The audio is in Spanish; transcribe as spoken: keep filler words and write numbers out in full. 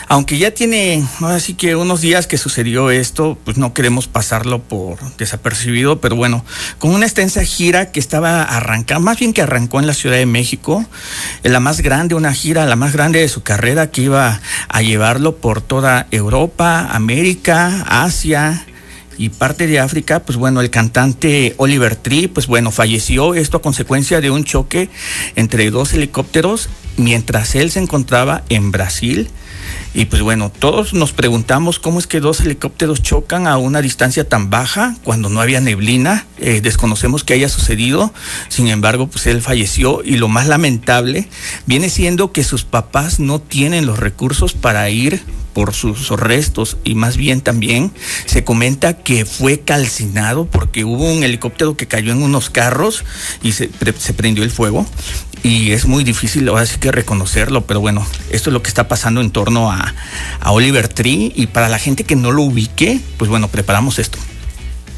Aunque ya tiene, ahora sí que unos días que sucedió esto, pues no queremos pasarlo por desapercibido, pero bueno, con una extensa gira que estaba arrancando, más bien que arrancó en la Ciudad de México, la más grande, una gira, la más grande de su carrera, que iba a llevarlo por toda Europa, América, Asia y parte de África. Pues bueno, el cantante Oliver Tree, pues bueno, falleció, esto a consecuencia de un choque entre dos helicópteros mientras él se encontraba en Brasil. Y pues bueno, todos nos preguntamos cómo es que dos helicópteros chocan a una distancia tan baja cuando no había neblina. Eh, desconocemos que haya sucedido, sin embargo, pues él falleció, y lo más lamentable viene siendo que sus papás no tienen los recursos para ir por sus restos, y más bien también se comenta que fue calcinado porque hubo un helicóptero que cayó en unos carros y se, se prendió el fuego, y es muy difícil ahora sí que reconocerlo, pero bueno, esto es lo que está pasando en torno a, a Oliver Tree, y para la gente que no lo ubique, pues bueno, preparamos esto.